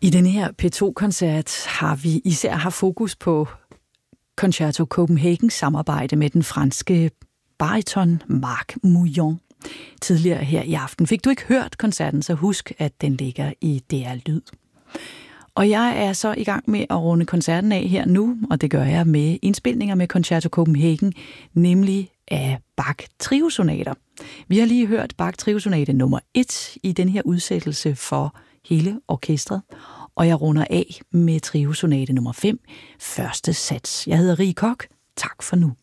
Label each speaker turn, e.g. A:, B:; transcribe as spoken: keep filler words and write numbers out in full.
A: I denne her P to-koncert har vi især haft fokus på Concerto Copenhagens samarbejde med den franske bariton Marc Mouillon. Tidligere her i aften fik du ikke hørt koncerten, så husk, at den ligger i D R Lyd. Og jeg er så i gang med at runde koncerten af her nu, og det gør jeg med indspilninger med Concerto Copenhagen, nemlig af Bach Triosonater. Vi har lige hørt Bach Triosonate nummer et i den her udsættelse for hele orkestret, og jeg runder af med Triosonate nummer fem, første sats. Jeg hedder Rie Kok. Tak for nu.